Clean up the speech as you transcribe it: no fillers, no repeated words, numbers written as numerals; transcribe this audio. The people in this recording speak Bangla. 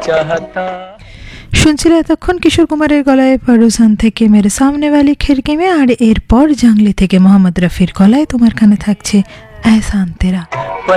चाहता। শুনছিলে এতক্ষণ কিশোর কুমারের গলায় পারুসান থেকে মেরে সামনে वाली खिड़की में, আর এরপর জাংলি থেকে মোহাম্মদ রফির গলায় তোমার কানে থাকছে এহসান তেরা।